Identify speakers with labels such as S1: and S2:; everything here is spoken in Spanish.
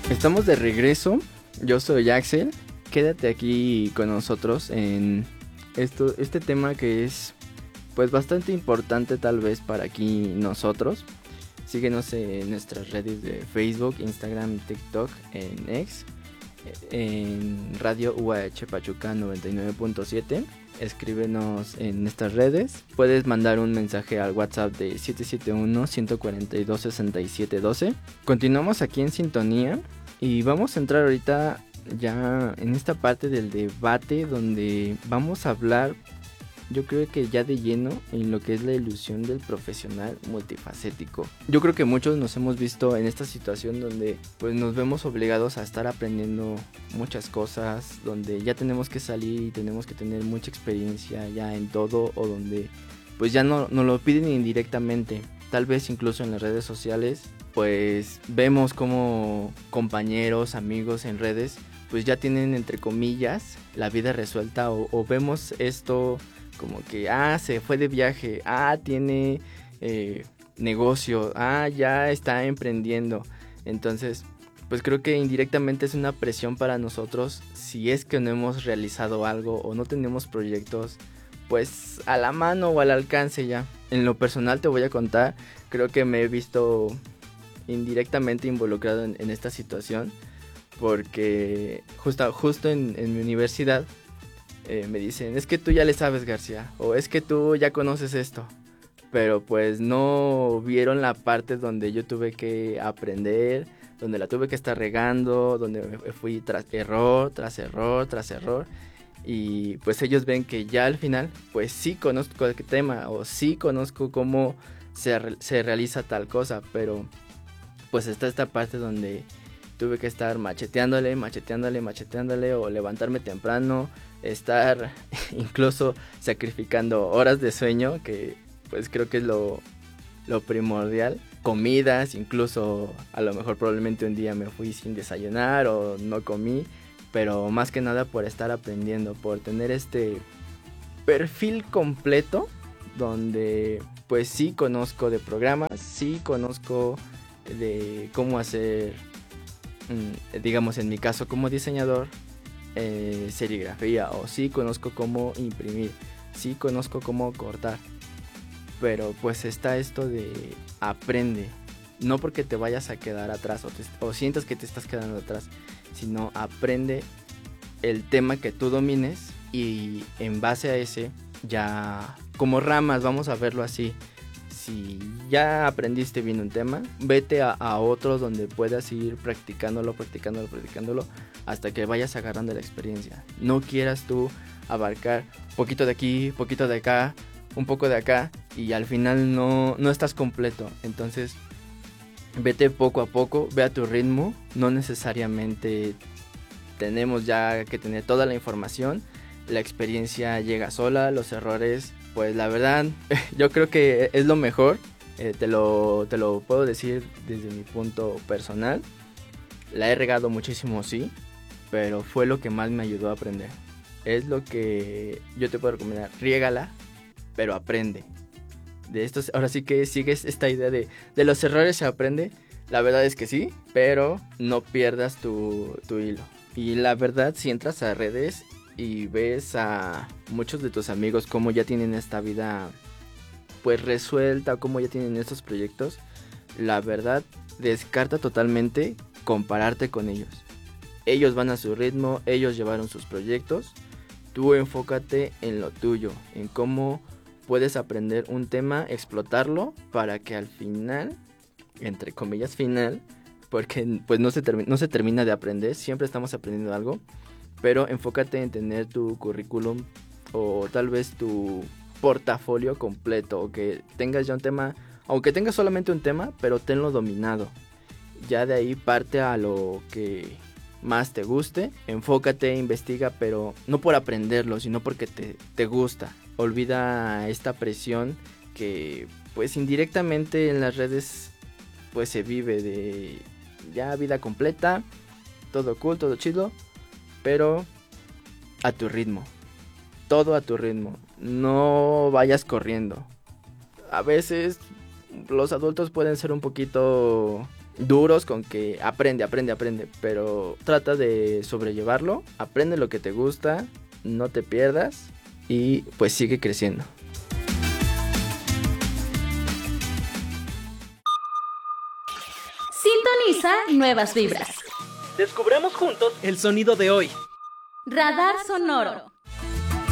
S1: Estamos de regreso, yo soy Axel, quédate aquí con nosotros en este tema que es pues bastante importante tal vez para aquí nosotros. Síguenos en nuestras redes de Facebook, Instagram, TikTok, en X, en Radio UAH Pachuca 99.7. Escríbenos en estas redes. Puedes mandar un mensaje al WhatsApp de 771-142-6712. Continuamos aquí en sintonía y vamos a entrar ahorita ya en esta parte del debate donde vamos a hablar, yo creo que ya de lleno, en lo que es la ilusión del profesional multifacético. Yo creo que muchos nos hemos visto en esta situación donde pues nos vemos obligados a estar aprendiendo muchas cosas, donde ya tenemos que salir y tenemos que tener mucha experiencia ya en todo, o donde pues ya no nos lo piden indirectamente. Tal vez incluso en las redes sociales pues vemos como compañeros, amigos en redes pues ya tienen entre comillas la vida resuelta, o vemos esto como que, se fue de viaje, tiene negocio, ya está emprendiendo. Entonces, pues creo que indirectamente es una presión para nosotros si es que no hemos realizado algo o no tenemos proyectos, pues a la mano o al alcance ya. En lo personal te voy a contar, creo que me he visto indirectamente involucrado en esta situación, porque justo en mi universidad me dicen, es que tú ya le sabes, García, o es que tú ya conoces esto, pero pues no vieron la parte donde yo tuve que aprender, donde la tuve que estar regando, donde me fui tras error, tras error, tras error, y pues ellos ven que ya al final, pues sí conozco el tema, o sí conozco cómo se realiza tal cosa, pero pues está esta parte donde tuve que estar macheteándole, o levantarme temprano, estar incluso sacrificando horas de sueño, que pues creo que es lo primordial. Comidas, incluso a lo mejor probablemente un día me fui sin desayunar o no comí, pero más que nada por estar aprendiendo, por tener este perfil completo donde pues sí conozco de programas, sí conozco de cómo hacer, digamos en mi caso como diseñador, serigrafía, o sí conozco cómo imprimir, sí conozco cómo cortar, pero pues está esto de aprende, no porque te vayas a quedar atrás o sientas que te estás quedando atrás, sino aprende el tema que tú domines y en base a ese ya como ramas, vamos a verlo así. Si ya aprendiste bien un tema, vete a otro donde puedas ir practicándolo hasta que vayas agarrando la experiencia. No quieras tú abarcar poquito de aquí, poquito de acá, un poco de acá, y al final no estás completo. Entonces vete poco a poco, ve a tu ritmo. No necesariamente tenemos ya que tener toda la información. La experiencia llega sola, los errores, pues la verdad, yo creo que es lo mejor. Te lo puedo decir desde mi punto personal. La he regado muchísimo, sí, pero fue lo que más me ayudó a aprender. Es lo que yo te puedo recomendar. Riégala, pero aprende. De estos, ahora sí que sigues esta idea de los errores se aprende. La verdad es que sí, pero no pierdas tu hilo. Y la verdad, si entras a redes y ves a muchos de tus amigos cómo ya tienen esta vida pues resuelta, cómo ya tienen estos proyectos, la verdad descarta totalmente compararte con ellos. Ellos van a su ritmo, ellos llevaron sus proyectos. Tú enfócate en lo tuyo, en cómo puedes aprender un tema, explotarlo para que al final, entre comillas final, porque pues no se termina de aprender, siempre estamos aprendiendo algo, pero enfócate en tener tu currículum o tal vez tu portafolio completo, o que tengas ya un tema, aunque tengas solamente un tema, pero tenlo dominado. Ya de ahí parte a lo que más te guste, enfócate, investiga, pero no por aprenderlo, sino porque te gusta. Olvida esta presión que pues indirectamente en las redes pues se vive de ya vida completa, todo cool, todo chido, pero a tu ritmo, todo a tu ritmo, no vayas corriendo. A veces los adultos pueden ser un poquito duros con que aprende, pero trata de sobrellevarlo, aprende lo que te gusta, no te pierdas y pues sigue creciendo.
S2: Sintoniza nuevas vibras.
S3: Descubramos juntos el sonido de hoy.
S2: Radar Sonoro.